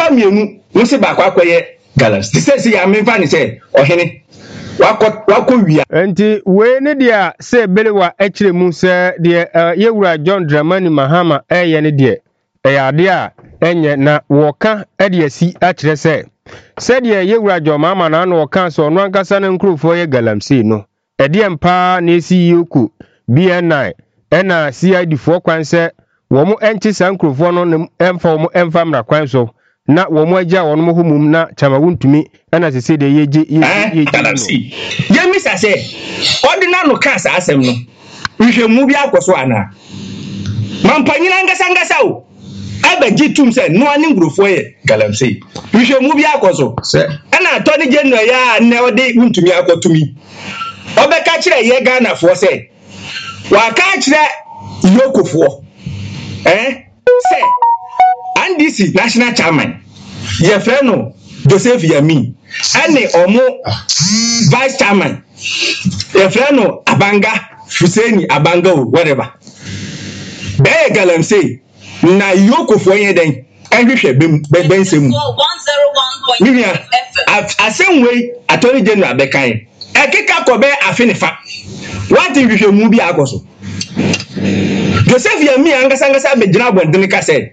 nipa mienu no se ba kwakoye Galamsey say ya memfa ni say ohene wako wia enti we ne dia se belewa akire mu se de yewura John Dramani Mahama eye ne de eyade a enye na woka ede asi akire se de yewura John Mahama na no woka so no ankasa na nkrofo ye Galamsey no ede empa na esi yoku BN9 ena CID fo kwan se wo mu enchi sa nkrofo no emfa wo mu emfa mra kwan so na wo mu agya wo no homum na chama wuntumi ena sese de yeje Galamsey yemi sase ordinary no kan sa asem no hwehwemu bi akoso ana mampanyina ngasa o abaji tum se no ani ngrofo ye Galamsey hwehwemu bi akoso ena atoni genu ya na ode wuntumi akotumi obeka kire ye Ghana fo se wa ka kire yokofo se NDC national chairman ye freno Joseph Yami ane omo vice chairman ye freno Abanga Fuseni Abanga o whatever be Galamsey na yokofo ye den ehwehwe ben semu 101.5 asem we attorney general bekan ekeka ko be afinifa what if you mu bi akoso Joseph Yami angasa be gina bondene ka said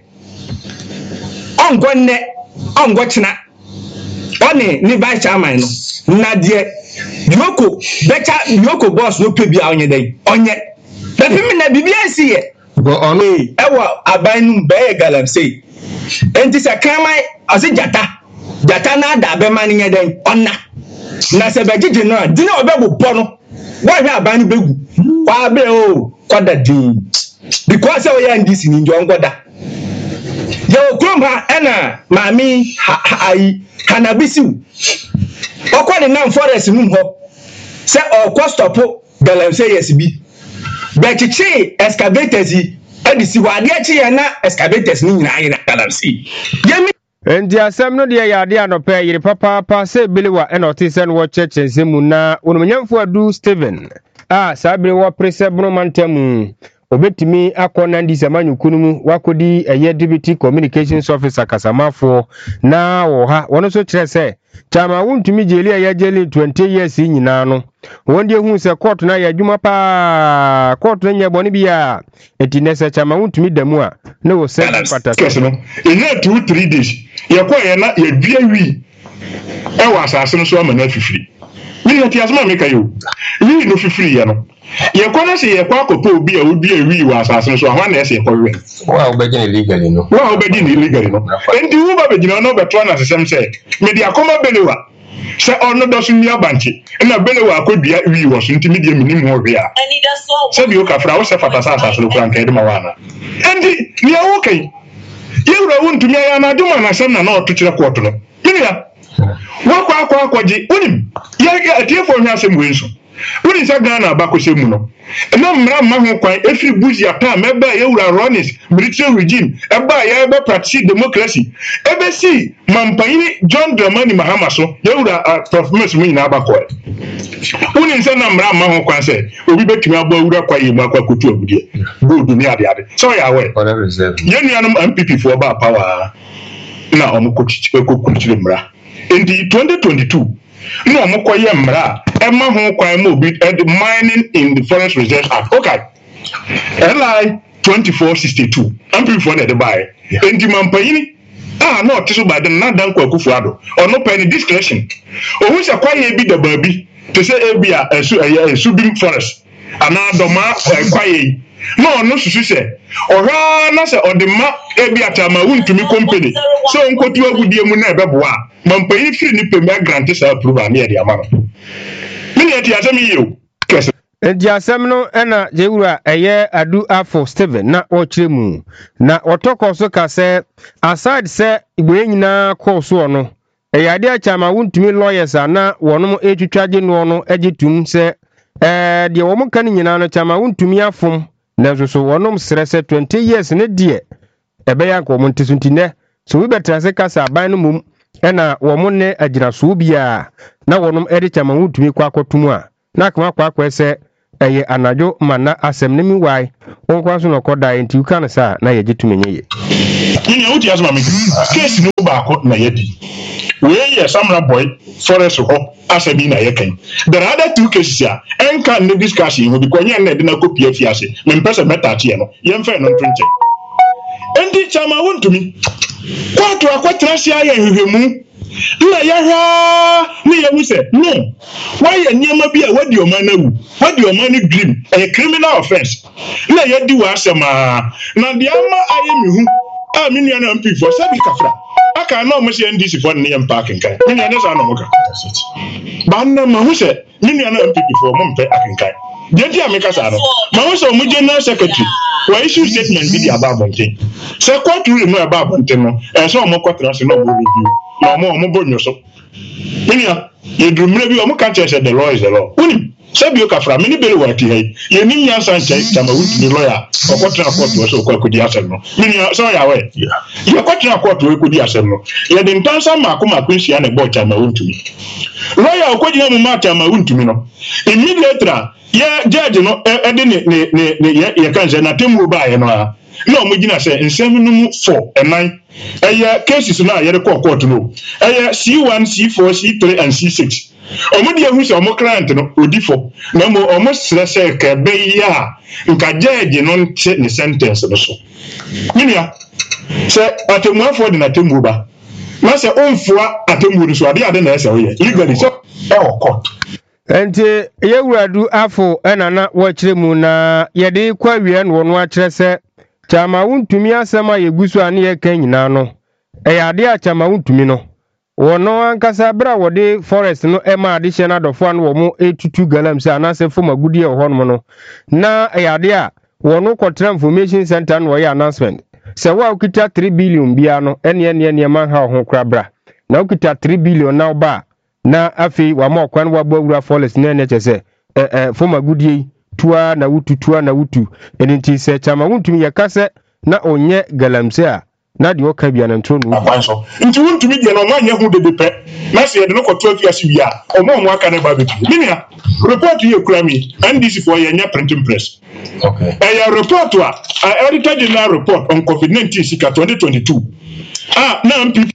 ongo china oni ni vice chairman no na de yoko boss no pebi onye den onye pepimi na bibia siye go on ewa abanu be Galamsey enti se kramai ase jata na da be man nye den onna na se begije no dina obegu pono wa hwe abanu begu wa be o kwada din because we ya ndisi ni njo ngoda yo kromha ena mami hanabisiu okwani na forest mum ho se okwo stop Galamsey yesibi bechichi excavators edisi wade achi ya na excavators ni nyina ayina Galamsey yemi endi asem no de yade anope yire papa se belewa enotise no chechense mu na onomnyamfo adu Steven sabire wo prese bro mantamu obetimi akona ndi samanyukunu mu wakodi eye deputy communications officer kasamafo na wo ha wono so kire se chama wuntumi jeli aya jeli 20 years nyina no wonde hu se court na ya dwuma pa court na nyaboni bia etinese chama wuntumi damu a na wo se patata no ene 2-3 days ye ko ye na ye dua wi e wa asase no so ama na fifiri ni yati asma meka yo wi no fifiri ye no ye ko na se ye kwa akopo obi a obi wi wa asase no so ahwa na ese ye ko wi wa obegin illegally no endi wu ba begina no beto na sesem se me dia koma belewa se ono dosu mi abanchi na belewa akodua wi wo so ntimi dia minim ho hwe a se bi o ka fra wo se fatasa asase no kran ka de ma wana endi ni awo kai yewura wuntumi ya na duma na sem na oto kire koto no yinia wakwa akwaji unim ya atiefo hwa asem wenso uni sa Ghana abakose mu no na mra ma ho kwan efiri buzi ata meba yewura Ronis military regime eba ya ebe practice democracy ebe si mampanyini John Dramani Mahama so yewura performance mu nyina abakọ uni sa na mra ma ho kwan se obi betumi abo awura kwa yemu akwa kotu agudie gold ni ade so ya we yenu anum MPP for ba power na omukochire mra indi 2022 no omukoye mra ema ho kwan mo bi mining in the Forest Reserve Act okay LI 2462 MPP for the buy indi mampanyini no otiso ba de na dan kwa kufu ado ono pen discretion ohun se kwaye bi da babi to say ebia esu bi forest ana doma kwaye no no susu se ohwa na se odema ebia tama wuntumi company so nkotu agudie mu na ebeboa mampanyi firi ni pemia grant sa approve na e amano mini eti asem yiyo kese endi asem no ena jewura eye adu afo Steven na ochire mu na otoko so ka se aside se igbe nyina call so no eyade achama wuntumi lawyers ana wonom etwitwaje no no egitum se de wo mo kan nyina no chama wuntumi afom na so wonom stress 20 years ne die ebe ya ko mo ntisunti so we better se kasa aban no mum ena wo mo ne agina so bia na wonom edi chama wuntumi kwa akotum a na kama kwa ese eye anajo mana asem ne mi wai onkwa so no koda enti uka na sa na ye gitumenye ye ni uti asma mi case no baako na yɛdi wei yɛ Samra Boy forest hɔ asɛbi na yɛkan there are other 2 cases a ɛnka ne discussion ho because nyɛ na de na copy afiase mempɛ sɛ mɛtaate no yɛmfɛ no nto nkyɛ endi chama wontumi kwato akwatra sia yɛ hwehwɛmu na yɛhwa ne yɛhu sɛ no wayɛ nneɛma bi a wadi ɔman no awu wadi ɔman no dream ɛyɛ criminal offense na yɛdi wɔ asɛm a na deɛ ama ayɛ mehu a me nua no MP for sɛbi kafra aka na ɔmo sɛ NDC for ne yɛm parking kan me nua no sa na ɔmo ka ba na ma hu sɛ me nua no MP for mo mpɛ akenkan deɛ di ameka sa no ma hu sɛ ɔmo general secretary wa issue statement bi di aba abɔnten sɛ court ruling no aba abɔnten no ɛsɛ ɔmo kɔtena se na ɔmo review na ɔmo bɔ nyo so menia yɛdurumire bi ɔmo ka kyerɛ sɛ the law is the law wonim sɛbi okafra me ne bele wɔ ati ha yi yɛnim nyansa nkyɛn Chama wontumi lawyer ɔkɔtena court wɔ sɛ ɔkɔdi asɛm no menia sɛ ɔyɛ awɛ yɛkɔtena court wɔ kɔdi asɛm no yɛde ntansa maako nhyia na ɛbɔ Chama wontumi lawyer ɔkɔgyina mu ma Chama wontumi no immediately yɛ judge no ɛde ne yɛka sɛ na temu baayɛ no a na ɔmo gyina sɛ nsɛm no mu 4 ɛnan ɛyɛ cases no a yɛde kɔ court no ɛyɛ C1 C4 C3 and C6 ɔmo de ehu sɛ ɔmo client no odifo na mo ɔmo srɛ sɛ kɛbɛ yi a nka judge no nte ne sentence no so minia sɛ atemuafo de na temu ba na sɛ ɔmfoa atemu no so ade na ɛsɛ ɔyɛ legally sɛ ɛwɔ court enti yɛwuradu afo ɛna na wɔkyerɛ mu na yɛde kwa wie no no akyerɛ sɛ Chama wontumi asɛm a yɛgu so a ne yɛka nyinaa no ɛyɛ ade a Chama wontumi no wɔno ankasa bra wɔde forest no ɛma ade hyɛ no adɔfoɔ no wɔ mo ɛtutu galamsey anasɛ fom agudie wɔ hɔnom no na ɛyɛ ade a wɔno kɔtena information center no wɔyɛ announcement sɛ wo a wokita 3 billion bia no ɛneɛma ha ho kora bra na wokita 3 billion na woba na afei wama ɔkwan wabɔ awura forest na ɛne kyɛ sɛ fom agudie tua na wutu enti sɛ Chama wontumi yɛka sɛ na onyɛ galamsey a na de oka bia na ntro no akwanso nti wontumi de no manyɛ ho de pɛ na sɛ yɛde no kɔto afiase wi a ɔmo aka ne ba betu minia report yɛ kura mi NDC for yɛnya printing press okay ɛyɛ report a editor general report on COVID-19 sika 2022 na MP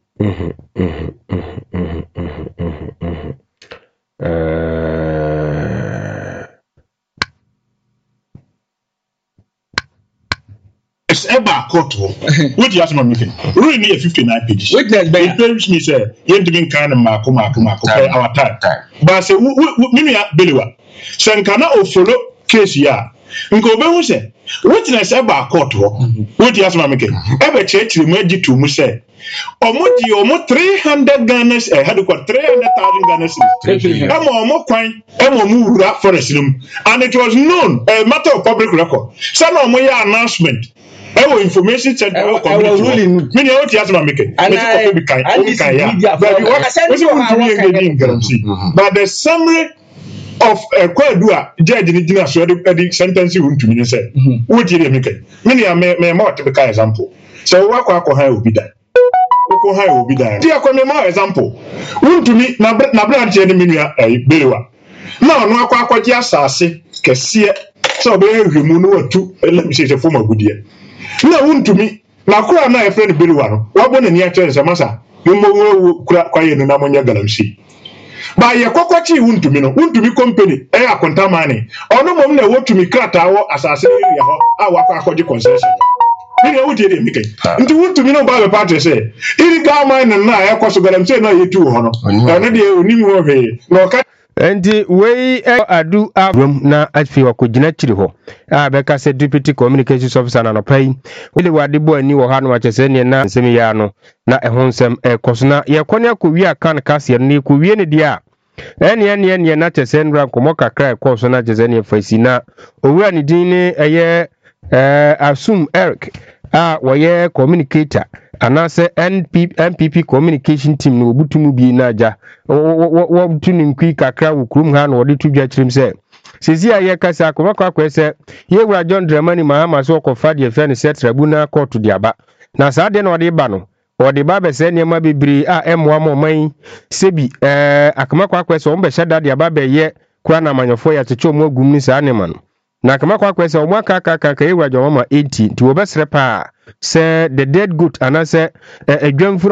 Eba court what you ask me really near 59 pages witness by it me say you didn't kind of mark our time but say me beliwa senkana o follow case ya nko be hu say witness eba court what you ask me ebe church mu agitu mu say omo 300 Ghana had got 300,000 Ghana cedis omo kwan omo wura forest room and it was known a matter of public record say no omo ya announcement information center community many what you ask me but the summary of Kwadua judge ni jina so the sentence won't me say what you make many me more typical example so wa kwa ha obi dan ko ha obi dan dia ko me more example won't me na branch ni menua belewa na ono akwa ji asase kese so be hwemu no watu let me say the form agudie na wontumi na kura na efre ne beliwa no wabo na ni akyere se masa mo kura kwaye no na monya galamsey ba ye kokwachi wontumi no wontumi company akonta mane ono mom na wotumi krata wo asase ya ho wakọ akọji concession ni ya wuti de mike nti wontumi no ba be party se illegal mine na ekoso galamsey na yetu ho no ono de onim ho hwe na oka Endi wei adu abrom na afi wakogina chiri ho beka se deputy communications officer na nopai wele wade bo ani wo ha no achese ne na nsemi ya no na ehon nsem ekosona ye kwone akowi aka na kase ne kowie ne dia ene na chese nra komo kakra ekoso na chese ne fasi na owura ne din ne eye Asum Eric woye communicator anase NPP communication team no obutumu bi na aja wo tuni nkwi kakra wo krum ha no wode tudwa chirim se sezi aye kasa akwa se yewura John Dramani Mahama so kofa de fe ne set tribunal court de aba na saa de no wode ba no wode ba be se niam bibiri emwa moman sebi akwa se ombe shada de aba be ye kura na manyofo ya checho mu agum ni saa ne ma no na akwa se omwa kaka yewura John Mama 80 ti wo besre pa say the dead goat anase adwamfo